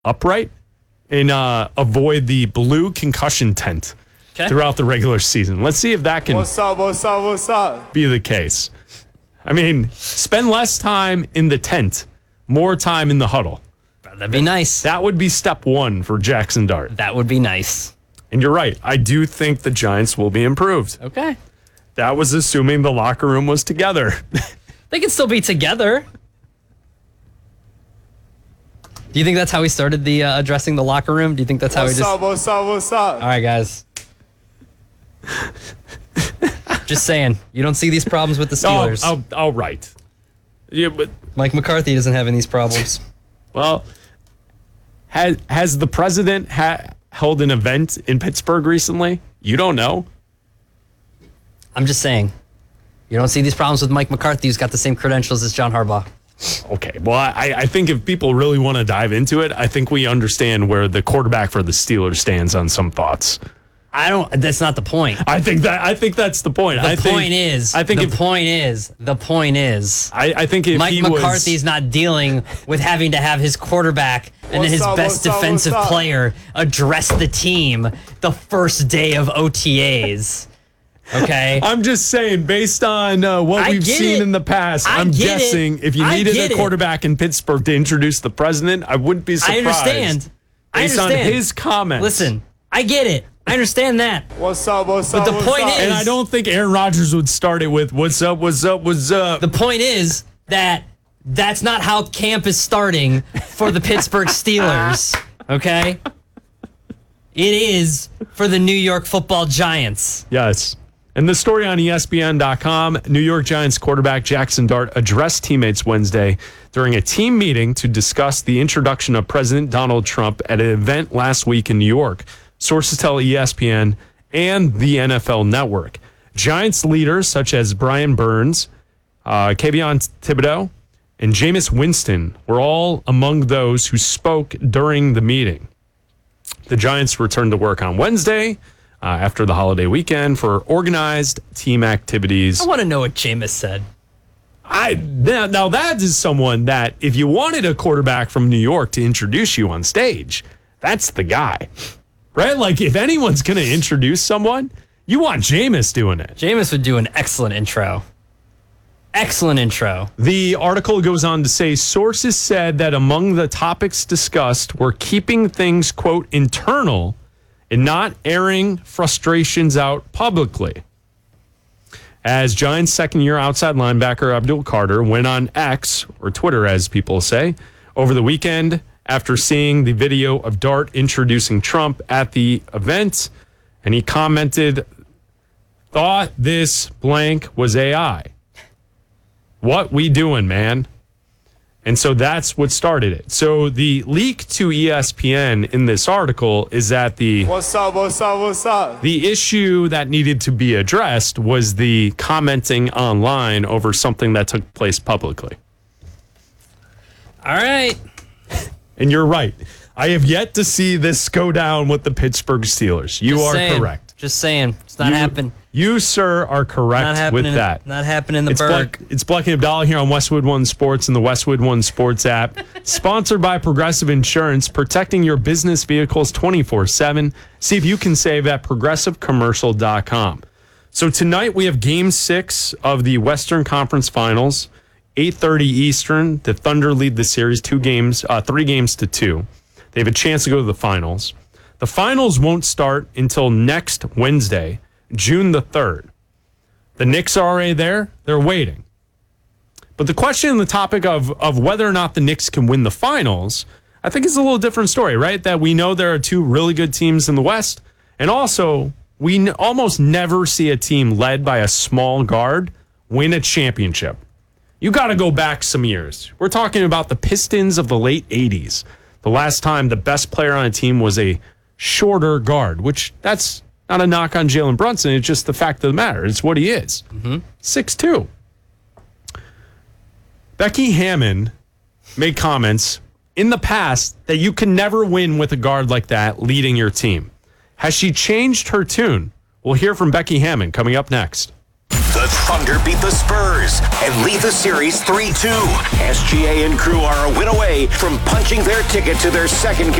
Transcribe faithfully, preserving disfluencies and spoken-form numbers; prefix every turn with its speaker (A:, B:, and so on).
A: upright and uh, avoid the blue concussion tent okay. throughout the regular season. Let's see if that can
B: what's up, what's up, what's up?
A: be the case. I mean, spend less time in the tent, more time in the huddle.
C: That'd be nice.
A: That would be step one for Jackson Dart.
C: That would be nice.
A: And you're right. I do think the Giants will be improved.
C: Okay.
A: That was assuming the locker room was together.
C: They can still be together. Do you think that's how he started the uh, addressing the locker room? Do you think that's how
B: what's
C: he just...
B: What's up, what's up, what's up?
C: All right, guys. Just saying. You don't see these problems with the Steelers.
A: Oh, oh, all right. Yeah, but...
C: Mike McCarthy doesn't have any problems.
A: Well, has, has the president ha- held an event in Pittsburgh recently? You don't know.
C: I'm just saying. You don't see these problems with Mike McCarthy, who's got the same credentials as John Harbaugh.
A: Okay, well, I, I think if people really want to dive into it, I think we understand where the quarterback for the Steelers stands on some thoughts.
C: I don't. That's not the point.
A: I think that. I think that's the point.
C: The
A: I
C: point
A: think,
C: is.
A: I think
C: the
A: if,
C: point is. The point is.
A: I, I think if
C: Mike
A: he
C: McCarthy's
A: was,
C: not dealing with having to have his quarterback and then his
B: up,
C: best
B: what's up,
C: defensive
B: what's up?
C: player address the team the first day of O T As. Okay.
A: I'm just saying, based on uh, what
C: I
A: we've
C: get
A: seen
C: it.
A: in the past,
C: I
A: I'm
C: get
A: guessing
C: it.
A: if you
C: I
A: needed
C: get
A: a
C: it.
A: quarterback in Pittsburgh to introduce the president, I wouldn't be surprised.
C: I understand. I
A: Based
C: understand.
A: on his comments.
C: Listen, I get it. I understand that.
B: What's up, what's
C: But
B: up,
C: the
B: what's
C: point
B: up?
C: is-
A: And I don't think Aaron Rodgers would start it with, what's up, what's up, what's up.
C: The point is that that's not how camp is starting for the Pittsburgh Steelers. Okay? It is for the New York Football Giants.
A: Yes. And the story on E S P N dot com, New York Giants quarterback Jackson Dart addressed teammates Wednesday during a team meeting to discuss the introduction of President Donald Trump at an event last week in New York. Sources tell E S P N and the N F L Network. Giants leaders such as Brian Burns, uh, Kayvon Thibodeau, and Jameis Winston were all among those who spoke during the meeting. The Giants returned to work on Wednesday uh, after the holiday weekend for organized team activities.
C: I want to know what Jameis said.
A: I now, now that is someone that if you wanted a quarterback from New York to introduce you on stage, that's the guy. Right? Like, if anyone's going to introduce someone, you want Jameis doing it.
C: Jameis would do an excellent intro. Excellent intro.
A: The article goes on to say sources said that among the topics discussed were keeping things, quote, internal and not airing frustrations out publicly. As Giants' second-year outside linebacker Abdul Carter went on X, or Twitter as people say, over the weekend after seeing the video of Dart introducing Trump at the event, and he commented, thought this blank was A I. What we doing, man? And so that's what started it. So the leak to E S P N in this article is that the
B: What's up, what's up, what's up?
A: the issue that needed to be addressed was the commenting online over something that took place publicly.
C: All right.
A: And you're right. I have yet to see this go down with the Pittsburgh Steelers. You
C: Just
A: are
C: saying.
A: correct.
C: Just saying. It's not
A: You-
C: happening.
A: You, sir, are
C: Not
A: correct
C: happening.
A: with that.
C: Not happening in the
A: It's
C: Berg.
A: Black, it's Black and Abdallah here on Westwood One Sports and the Westwood One Sports app. Sponsored by Progressive Insurance, protecting your business vehicles twenty-four seven. See if you can save at progressive commercial dot com. So tonight we have game six of the Western Conference Finals, eight thirty Eastern. The Thunder lead the series two games, uh, three games to two. They have a chance to go to the finals. The finals won't start until next Wednesday, June the third. The Knicks are already there. They're waiting. But the question and the topic of, of whether or not the Knicks can win the finals, I think is a little different story, right? That we know there are two really good teams in the West. And also, we n- almost never see a team led by a small guard win a championship. You got to go back some years. We're talking about the Pistons of the late eighties. The last time the best player on a team was a shorter guard, which that's not a knock on Jalen Brunson. It's just the fact of the matter. It's what he is.
C: Mm-hmm.
A: six two. Becky Hammon made comments in the past that you can never win with a guard like that leading your team. Has she changed her tune? We'll hear from Becky Hammon coming up next.
D: The Thunder beat the Spurs and lead the series three two. S G A and crew are a win away from punching their ticket to their second